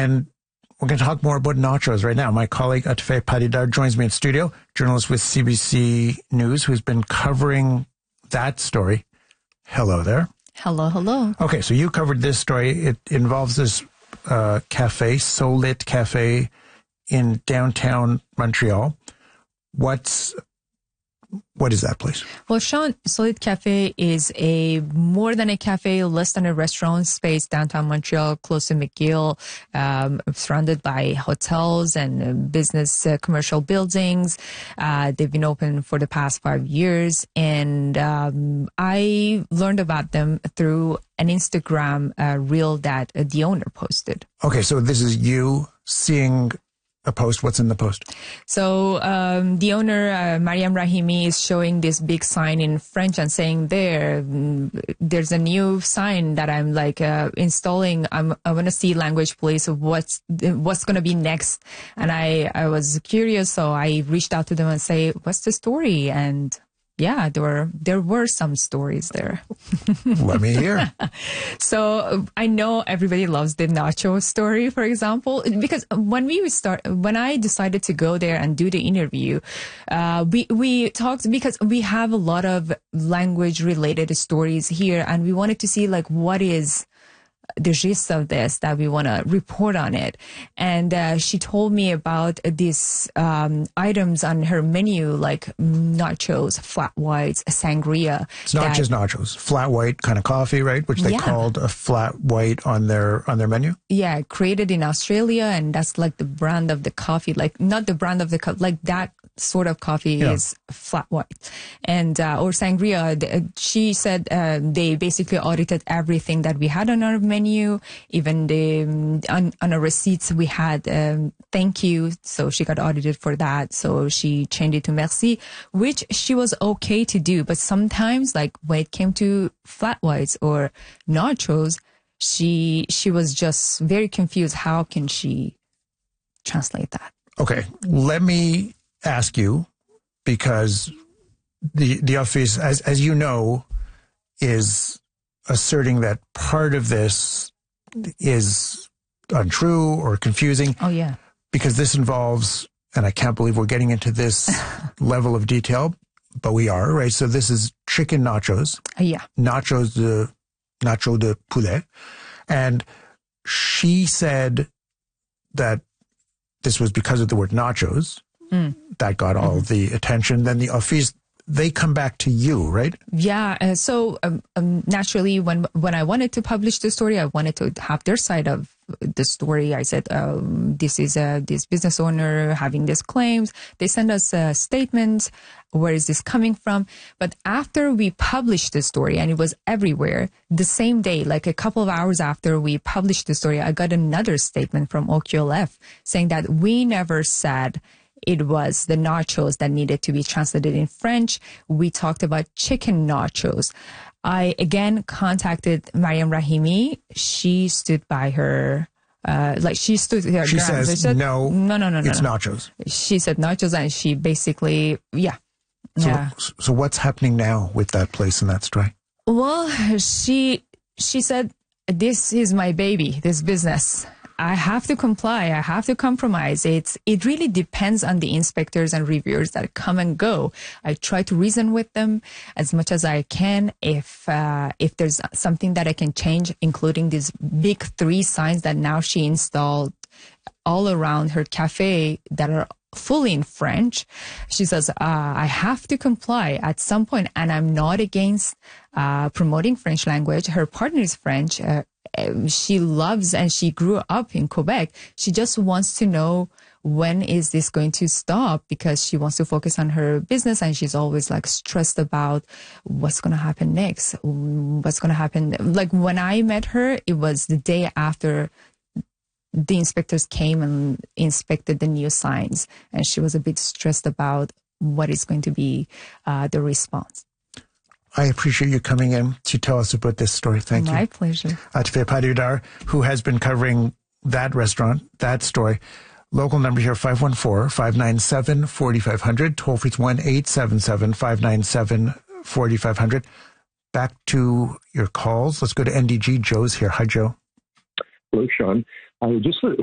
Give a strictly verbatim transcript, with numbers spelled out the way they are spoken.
And we're going to talk more about nachos right now. My colleague Atefeh Padidar joins me in studio, journalist with C B C News, who's been covering that story. Hello there. Hello, hello. Okay, so you covered this story. It involves this uh, cafe, Solit Cafe, in downtown Montreal. What's What is that place? Well, Sean, Solit Cafe is a more than a cafe, less than a restaurant space downtown Montreal, close to McGill, um, surrounded by hotels and uh, business uh, commercial buildings. Uh, they've been open for the past five years. And um, I learned about them through an Instagram uh, reel that uh, the owner posted. Okay, so this is you seeing a post. What's in the post? So um, the owner, uh, Mariam Rahimi, is showing this big sign in French and saying there, mm, there's a new sign that I'm like uh, installing. I'm, I want to see language, please. What's what's going to be next? And I, I was curious, so I reached out to them and say, what's the story? And yeah, there were there were some stories there. Let me hear. So I know everybody loves the nacho story, for example, because when we start, when I decided to go there and do the interview, uh, we we talked because we have a lot of language related stories here, and we wanted to see like what is the gist of this that we want to report on it. And uh, she told me about these um, items on her menu, like nachos, flat whites, sangria. It's not that, just nachos, flat white kind of coffee, right? Which they yeah. called a flat white on their on their menu. Yeah, created in Australia, and that's like the brand of the coffee, like not the brand of the cup, like that sort of coffee yeah. is flat white. And uh, or sangria, the, she said uh, they basically audited everything that we had on our menu, even the um, on, on our receipts we had um, thank you, so she got audited for that, so she changed it to merci, which she was okay to do. But sometimes, like when it came to flat whites or nachos, she she was just very confused. How can she translate that? Okay, let me ask you, because the the office, as as you know, is asserting that part of this is untrue or confusing. Oh yeah, because this involves, and I can't believe we're getting into this level of detail, but we are, right? So this is chicken nachos. Uh, yeah, nachos de nacho de poulet, and she said that this was because of the word nachos. Mm. That got all mm-hmm. the attention. Then the office, they come back to you, right? Yeah. Uh, so um, um, naturally, when when I wanted to publish the story, I wanted to have their side of the story. I said, um, this is a, this business owner having these claims. They send us a statement. Where is this coming from? But after we published the story, and it was everywhere, the same day, like a couple of hours after we published the story, I got another statement from O Q L F saying that we never said it was the nachos that needed to be translated in French. We talked about chicken nachos. I again contacted Mariam Rahimi. She stood by her, uh, like she stood her She ground. says, said, no, no, no, no, it's no. nachos. She said nachos, and she basically, yeah. So, yeah. so what's happening now with that place and that story? Well, she, she said, this is my baby, this business. I have to comply. I have to compromise. It's, it really depends on the inspectors and reviewers that come and go. I try to reason with them as much as I can. If, uh, if there's something that I can change, including these big three signs that now she installed all around her cafe that are fully in French. She says, uh, I have to comply at some point, and I'm not against, uh, promoting French language. Her partner is French. Uh, she loves, and she grew up in Quebec. She just wants to know, when is this going to stop? Because she wants to focus on her business, and she's always like stressed about what's going to happen next. What's going to happen? Like when I met her, it was the day after the inspectors came and inspected the new signs, and she was a bit stressed about what is going to be uh, the response. I appreciate you coming in to tell us about this story. Thank My you. My pleasure. Atefeh Padidar, who has been covering that restaurant, that story. Local number here, five one four, five nine seven, four five zero zero. Toll free, it's one eight seven seven, five nine seven, four five zero zero. Back to your calls. Let's go to N D G. Joe's here. Hi, Joe. Hello, Sean. I just